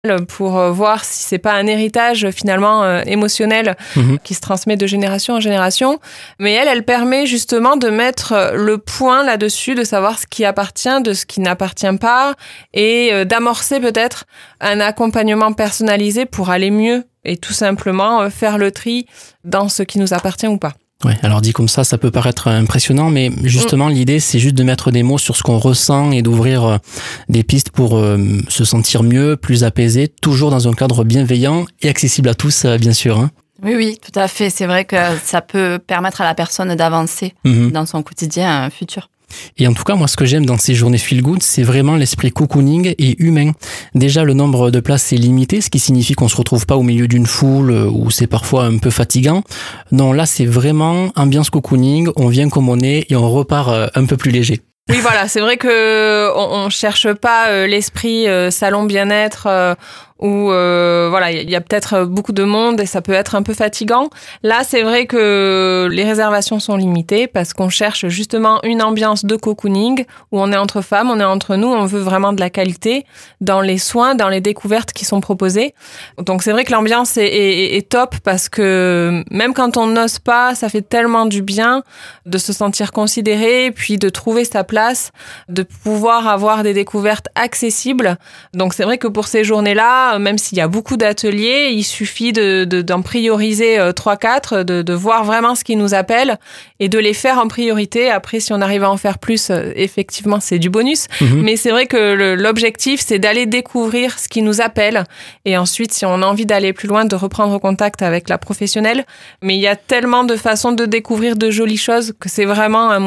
pour voir si c'est pas un héritage finalement émotionnel qui se transmet de génération en génération. Mais elle permet justement de mettre le point là-dessus, de savoir ce qui appartient, de ce qui n'appartient pas, et d'amorcer peut-être un accompagnement personnalisé pour aller mieux et tout simplement faire le tri dans ce qui nous appartient ou pas. Ouais, alors dit comme ça peut paraître impressionnant, mais justement l'idée c'est juste de mettre des mots sur ce qu'on ressent et d'ouvrir des pistes pour se sentir mieux, plus apaisé, toujours dans un cadre bienveillant et accessible à tous, bien sûr. Hein. Oui, tout à fait. C'est vrai que ça peut permettre à la personne d'avancer dans son quotidien futur. Et en tout cas, moi, ce que j'aime dans ces journées feel good, c'est vraiment l'esprit cocooning et humain. Déjà, le nombre de places est limité, ce qui signifie qu'on se retrouve pas au milieu d'une foule où c'est parfois un peu fatigant. Non, là, c'est vraiment ambiance cocooning, on vient comme on est et on repart un peu plus léger. Oui, voilà, c'est vrai que on cherche pas l'esprit salon bien-être où voilà, il y a peut-être beaucoup de monde et ça peut être un peu fatigant. Là, c'est vrai que les réservations sont limitées parce qu'on cherche justement une ambiance de cocooning où on est entre femmes, on est entre nous, on veut vraiment de la qualité dans les soins, dans les découvertes qui sont proposées. Donc c'est vrai que l'ambiance est top parce que même quand on n'ose pas, ça fait tellement du bien de se sentir considéré, puis de trouver sa place, de pouvoir avoir des découvertes accessibles. Donc c'est vrai que pour ces journées-là, même s'il y a beaucoup d'ateliers, il suffit d'en prioriser 3-4, de voir vraiment ce qui nous appelle et de les faire en priorité. Après, si on arrive à en faire plus, effectivement, c'est du bonus. Mais c'est vrai que l'objectif, c'est d'aller découvrir ce qui nous appelle. Et ensuite, si on a envie d'aller plus loin, de reprendre contact avec la professionnelle. Mais il y a tellement de façons de découvrir de jolies choses que c'est vraiment un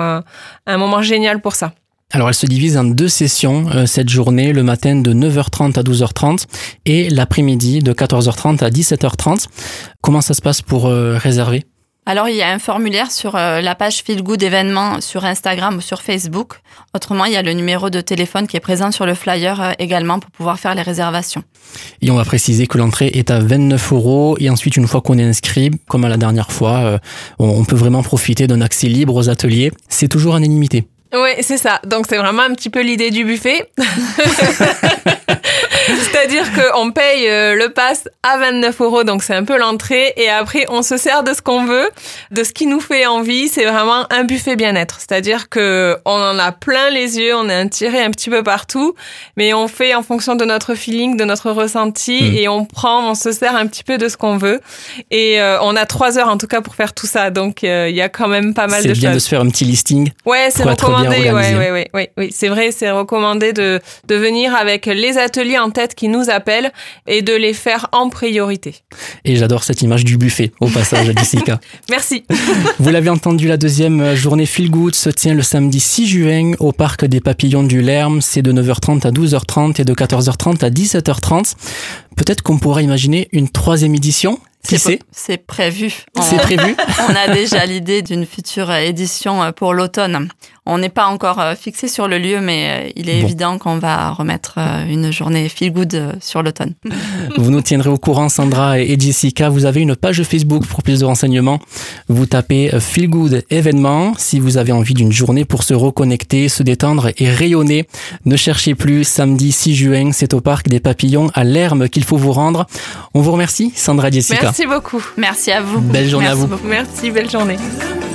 moment génial pour ça. Alors elle se divise en 2 sessions cette journée, le matin de 9h30 à 12h30 et l'après-midi de 14h30 à 17h30. Comment ça se passe pour réserver ? Alors, il y a un formulaire sur la page Feel Good événements sur Instagram ou sur Facebook. Autrement, il y a le numéro de téléphone qui est présent sur le flyer également pour pouvoir faire les réservations. Et on va préciser que l'entrée est à 29 € et ensuite, une fois qu'on est inscrit, comme à la dernière fois, on peut vraiment profiter d'un accès libre aux ateliers. C'est toujours en illimité. Oui, c'est ça. Donc, c'est vraiment un petit peu l'idée du buffet. C'est-à-dire qu'on paye le pass à 29 €, donc c'est un peu l'entrée, et après, on se sert de ce qu'on veut, de ce qui nous fait envie. C'est vraiment un buffet bien-être. C'est-à-dire qu'on en a plein les yeux, on est attiré un petit peu partout, mais on fait en fonction de notre feeling, de notre ressenti, et on se sert un petit peu de ce qu'on veut. Et on a 3 heures en tout cas pour faire tout ça, donc il y a quand même pas mal de choses. C'est bien de se faire un petit listing. Ouais, c'est recommandé. Oui, c'est vrai, c'est recommandé de venir avec les ateliers en tête qui nous appellent et de les faire en priorité. Et j'adore cette image du buffet, au passage, Jessica. Merci. Vous l'avez entendu, la deuxième journée Feel Good se tient le samedi 6 juin au Parc des Papillons du Lerme. C'est de 9h30 à 12h30 et de 14h30 à 17h30. Peut-être qu'on pourrait imaginer une 3e édition. C'est prévu. C'est prévu. On a déjà l'idée d'une future édition pour l'automne. On n'est pas encore fixé sur le lieu, mais il est évident qu'on va remettre une journée feel good sur l'automne. Vous nous tiendrez au courant, Sandra et Jessica. Vous avez une page Facebook pour plus de renseignements. Vous tapez Feel Good événement. Si vous avez envie d'une journée pour se reconnecter, se détendre et rayonner, ne cherchez plus. Samedi 6 juin, c'est au Parc des Papillons à Lerme qu'il faut vous rendre. On vous remercie, Sandra et Jessica. Merci beaucoup. Merci à vous. Belle journée à vous. Merci, belle journée.